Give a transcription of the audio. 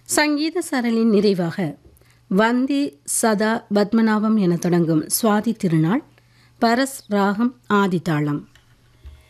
சங்கீத சரளின் நிறைவாக வந்தே சதா பத்மநாபம் என தொடங்கும் சுவாதி திருநாள் பரஸ் ராகம் ஆதிதாளம்.